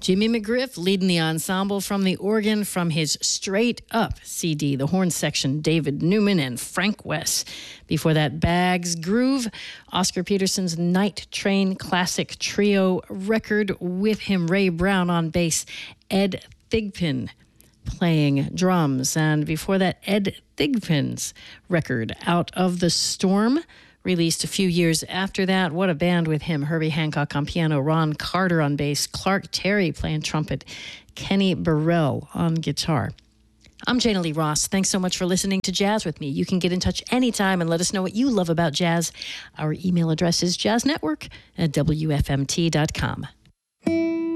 Jimmy McGriff leading the ensemble from the organ from his Straight Up CD. The horn section, David Newman and Frank West. Before that, Bags Groove, Oscar Peterson's Night Train Classic Trio record. With him, Ray Brown on bass, Ed Thigpen playing drums. And before that, Ed Thigpen's record, Out of the Storm, released a few years after that. What a band with him. Herbie Hancock on piano, Ron Carter on bass, Clark Terry playing trumpet, Kenny Burrell on guitar. I'm Jana Lee Ross. Thanks so much for listening to Jazz with me. You can get in touch anytime and let us know what you love about jazz. Our email address is jazznetwork@wfmt.com.